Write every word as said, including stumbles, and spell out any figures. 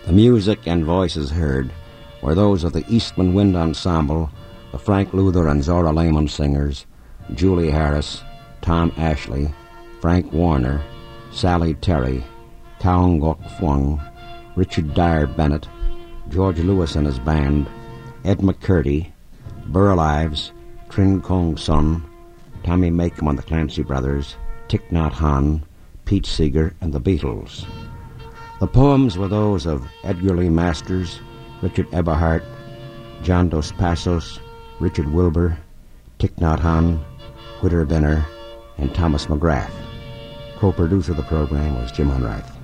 The music and voices heard were those of the Eastman Wind Ensemble, the Frank Luther and Zora Lehman Singers, Julie Harris, Tom Ashley, Frank Warner, Sally Terry, Kaung Gok Fwang, Richard Dyer Bennett, George Lewis and his band, Ed McCurdy, Burl Ives, Trin Kong Sun, Tommy Makem and the Clancy Brothers, Thich Nhat Hanh, Pete Seeger, and the Beatles. The poems were those of Edgar Lee Masters, Richard Eberhart, John Dos Passos, Richard Wilbur, Thich Nhat Hanh, Whitter Benner, and Thomas McGrath. Co-producer of the program was Jim Hunright.